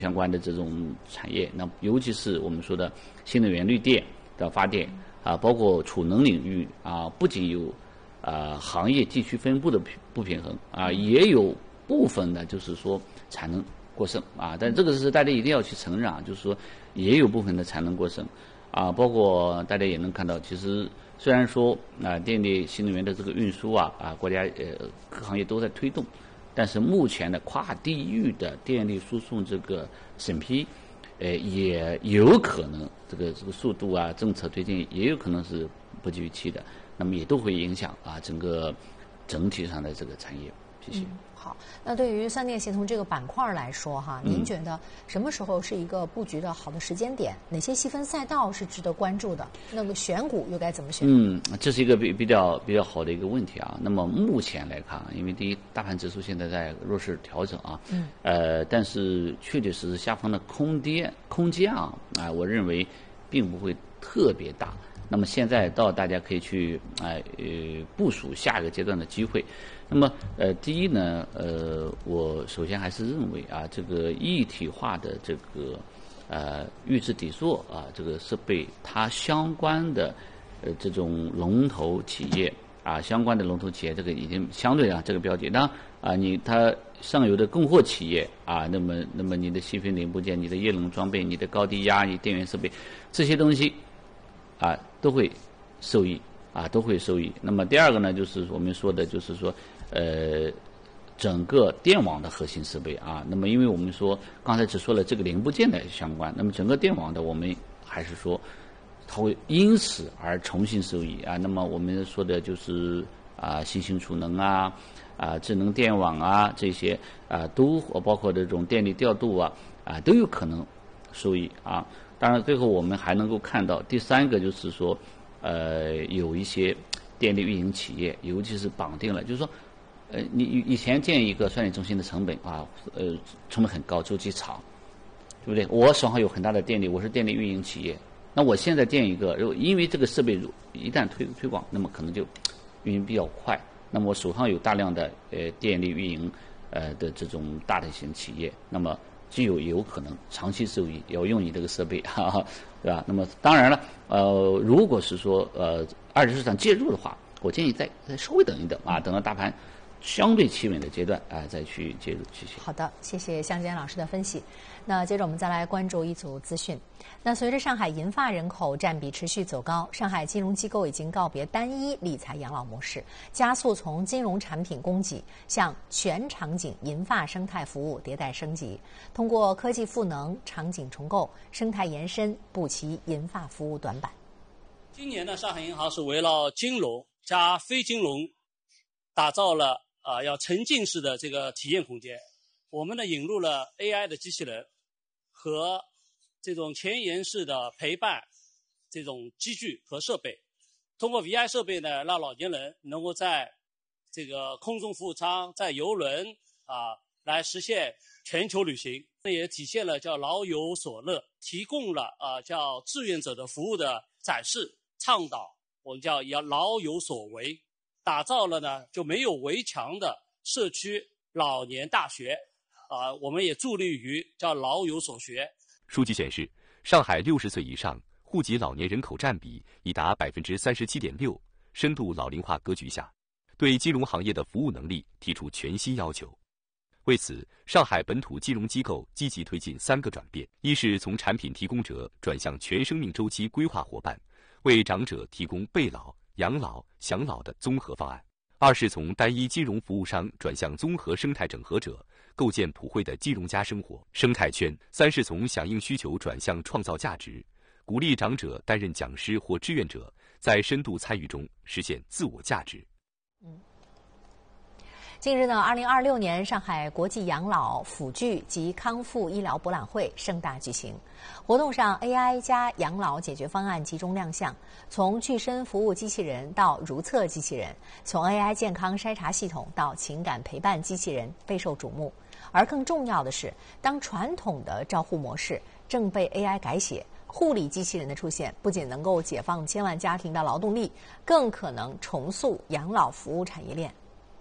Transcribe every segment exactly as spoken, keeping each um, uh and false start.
相关的这种产业，那尤其是我们说的新能源绿电的发电啊，包括储能领域啊，不仅有啊行业地区分布的不平衡啊，也有部分呢就是说产能过剩啊，但这个是大家一定要去承认啊，就是说也有部分的产能过剩啊，包括大家也能看到，其实虽然说啊电力新能源的这个运输啊啊国家呃各行业都在推动，但是目前的跨地域的电力输送这个审批，呃也有可能这个这个速度啊政策推进也有可能是不及预期的，那么也都会影响啊整个整体上的这个产业。谢谢。 嗯好，那对于三电协同这个板块来说哈，您觉得什么时候是一个布局的好的时间点？哪些细分赛道是值得关注的？那个选股又该怎么选？ 嗯，这是一个比比较比较好的一个问题啊。那么目前来看，因为第一，大盘指数现在在弱势调整啊，嗯，呃，但是确确实实下方的空间空间啊，啊、我认为并不会特别大。那么现在到大家可以去哎 呃, 呃部署下一个阶段的机会。那么呃第一呢呃我首先还是认为啊这个一体化的这个呃预制底座啊这个设备它相关的呃这种龙头企业啊相关的龙头企业这个已经相对啊这个标记，当然啊你它上游的供货企业啊那么那么你的细分零部件、你的液冷装备、你的高低压、你电源设备这些东西啊都会受益啊都会受益。那么第二个呢就是我们说的就是说呃整个电网的核心设备啊，那么因为我们说刚才只说了这个零部件的相关，那么整个电网的我们还是说它会因此而重新受益啊。那么我们说的就是啊新型储能啊啊智能电网啊这些啊都包括这种电力调度啊啊都有可能受益啊。当然最后我们还能够看到第三个就是说呃有一些电力运营企业尤其是绑定了就是说呃你以前建一个算力中心的成本啊呃成本很高，周期长，对不对？我手上有很大的电力，我是电力运营企业，那我现在建一个，因为这个设备一旦推推广，那么可能就运营比较快，那么我手上有大量的呃电力运营呃的这种大的型企业，那么就有有可能长期受益，要用你这个设备，哈哈，对吧？那么当然了，呃，如果是说呃二级市场介入的话，我建议再再稍微等一等啊，等到大盘相对企稳的阶段啊、呃，再去介入。谢谢。 好的，谢谢向坚老师的分析。那接着我们再来关注一组资讯。那随着上海银发人口占比持续走高，上海金融机构已经告别单一理财养老模式，加速从金融产品供给向全场景银发生态服务迭代升级，通过科技赋能、场景重构、生态延伸，补齐银发服务短板。 今年呢，上海银行是围绕金融加非金融，打造了啊、呃、要沉浸式的这个体验空间。我们呢引入了 A I 的机器人和这种前沿式的陪伴这种机具和设备，通过 V I 设备呢，让老年人能够在这个空中服务舱、在邮轮啊来实现全球旅行。这也体现了叫老有所乐，提供了啊叫志愿者的服务的展示，倡导我们叫要老有所为，打造了呢就没有围墙的社区老年大学。啊，我们也助力于叫老有所学。 数据显示，上海六十岁以上户籍老年人口占比已达百分之三十七点六，深度老龄化格局下，对金融行业的服务能力提出全新要求。为此，上海本土金融机构积极推进三个转变：一是从产品提供者转向全生命周期规划伙伴，为长者提供备老、养老、享老的综合方案；二是从单一金融服务商转向综合生态整合者，构建普惠的金融家生活生态圈；三是从响应需求转向创造价值，鼓励长者担任讲师或志愿者，在深度参与中实现自我价值。 嗯。近日呢，二零二六年上海国际养老、辅具及康复医疗博览会盛大举行。活动上 ，A I 加养老解决方案集中亮相，从具身服务机器人到如厕机器人，从 A I 健康筛查系统到情感陪伴机器人备受瞩目。而更重要的是，当传统的照护模式正被 A I 改写，护理机器人的出现不仅能够解放千万家庭的劳动力，更可能重塑养老服务产业链。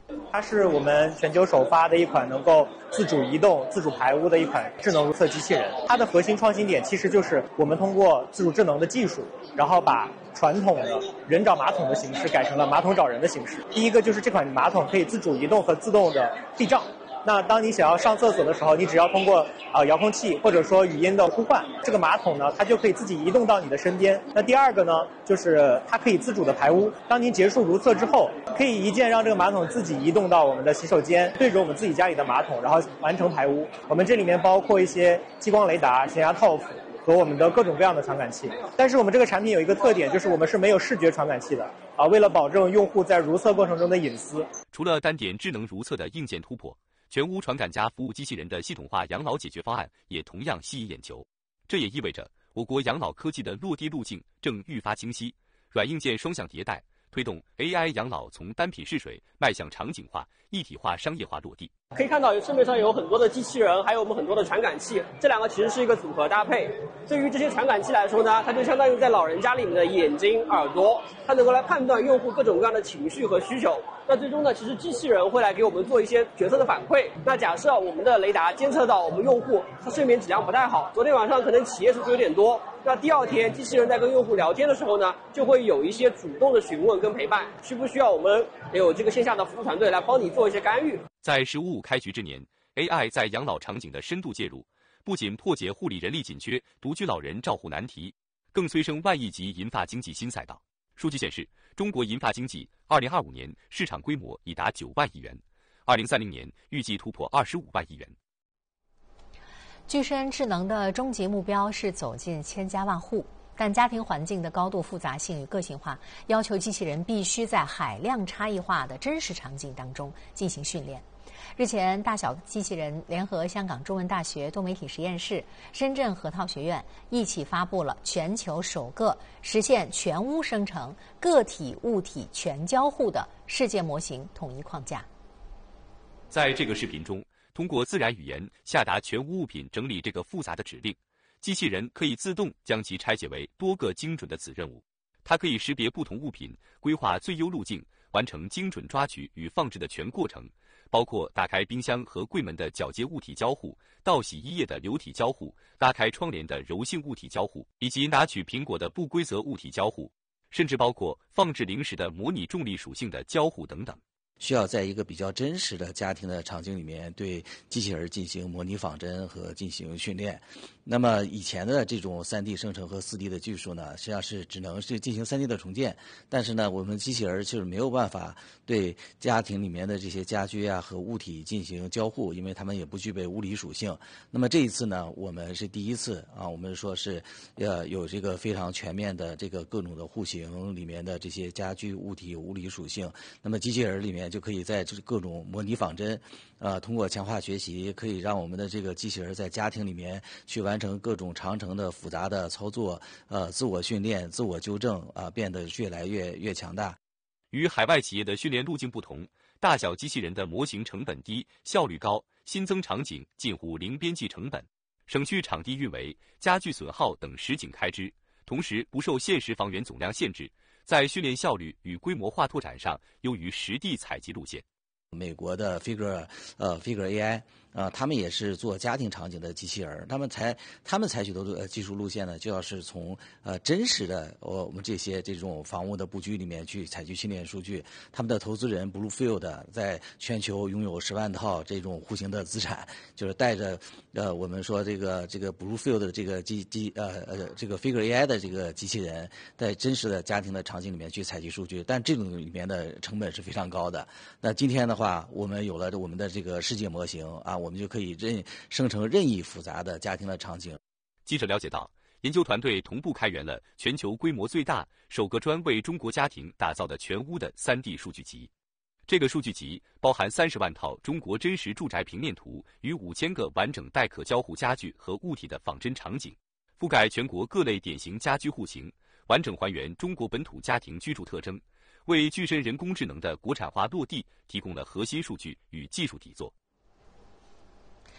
它是我们全球首发的一款能够自主移动、自主排污的一款智能如厕机器人。它的核心创新点其实就是我们通过自主智能的技术，然后把传统的人找马桶的形式改成了马桶找人的形式。第一个就是这款马桶可以自主移动和自动的避障。那当你想要上厕所的时候，你只要通过啊、呃、遥控器或者说语音的呼唤，这个马桶呢，它就可以自己移动到你的身边。那第二个呢，就是它可以自主的排污。当您结束如厕之后，可以一键让这个马桶自己移动到我们的洗手间，对着我们自己家里的马桶，然后完成排污。我们这里面包括一些激光雷达、咸压套服和我们的各种各样的传感器。但是我们这个产品有一个特点，就是我们是没有视觉传感器的啊，为了保证用户在如厕过程中的隐私。 除了单点智能如厕的硬件突破，全屋传感加服务机器人的系统化养老解决方案也同样吸引眼球。这也意味着我国养老科技的落地路径正愈发清晰，软硬件双向迭代，推动 A I 养老从单品试水迈向场景化、一体化、商业化落地。 可以看到市面上有很多的机器人，还有我们很多的传感器，这两个其实是一个组合搭配。对于这些传感器来说呢，它就相当于在老人家里面的眼睛、耳朵，它能够来判断用户各种各样的情绪和需求。那最终呢，其实机器人会来给我们做一些决策的反馈。那假设我们的雷达监测到我们用户他睡眠质量不太好，昨天晚上可能起夜数有点多，那第二天机器人在跟用户聊天的时候呢，就会有一些主动的询问跟陪伴，需不需要我们有这个线下的服务团队来帮你做一些干预。 在“十五五”开局之年 ，A I 在养老场景的深度介入，不仅破解护理人力紧缺、独居老人照护难题，更催生万亿级银发经济新赛道。数据显示，中国银发经济二零二五年市场规模已达九万亿元，二零三零年预计突破二十五万亿元。 具身智能的终极目标是走进千家万户，但家庭环境的高度复杂性与个性化，要求机器人必须在海量差异化的真实场景当中进行训练。日前，大小机器人联合香港中文大学多媒体实验室、深圳核桃学院一起发布了全球首个实现全屋生成、个体物体全交互的世界模型统一框架。 在这个视频中，通过自然语言下达全屋物品整理这个复杂的指令，机器人可以自动将其拆解为多个精准的子任务。它可以识别不同物品，规划最优路径，完成精准抓取与放置的全过程，包括打开冰箱和柜门的铰接物体交互，到洗衣液的流体交互，拉开窗帘的柔性物体交互，以及拿取苹果的不规则物体交互，甚至包括放置零食的模拟重力属性的交互等等。 需要在一个比较真实的家庭的场景里面对机器人进行模拟仿真和进行训练。那么以前的这种 三 D 生成和 四 D 的技术呢，实际上是只能是进行 三 D 的重建，但是呢，我们机器人就是没有办法对家庭里面的这些家居啊和物体进行交互，因为它们也不具备物理属性。那么这一次呢，我们是第一次啊，我们说是呃有这个非常全面的这个各种的户型里面的这些家居物体有物理属性，那么机器人里面就可以在这各种模拟仿真，呃，通过强化学习，可以让我们的这个机器人在家庭里面去完成各种长程的复杂的操作，呃，自我训练、自我纠正，啊、呃，变得越来越越强大。 与海外企业的训练路径不同，大小机器人的模型成本低、效率高，新增场景近乎零边际成本，省去场地运维、家具损耗等实景开支，同时不受现实房源总量限制，在训练效率与规模化拓展上优于实地采集路线。 美国的 Figure 呃 Figure A I 啊、呃，他们也是做家庭场景的机器人，他们采他们采取的呃技术路线呢，就要是从呃真实的我我们这些这种房屋的布局里面去采集训练数据。他们的投资人 Bluefield 在全球拥有十万套这种户型的资产，就是带着呃我们说这个这个 Bluefield 的这个机机呃呃这个 Figure A I 的这个机器人，在真实的家庭的场景里面去采集数据，但这种里面的成本是非常高的。那今天的话，我们有了我们的这个世界模型啊，我们就可以任生成任意复杂的家庭的场景。 记者了解到，研究团队同步开源了全球规模最大、首个专为中国家庭打造的全屋的 三 D 数据集。这个数据集包含三十万套中国真实住宅平面图与五千个完整待可交互家具和物体的仿真场景，覆盖全国各类典型家居户型，完整还原中国本土家庭居住特征，为具身人工智能的国产化落地提供了核心数据与技术底座。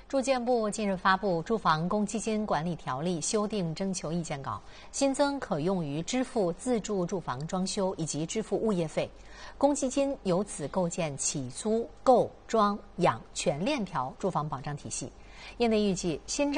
住建部近日发布《住房公积金管理条例》修订征求意见稿，新增可用于支付自住住房装修以及支付物业费，公积金由此构建起租、购、装、养全链条住房保障体系。业内预计新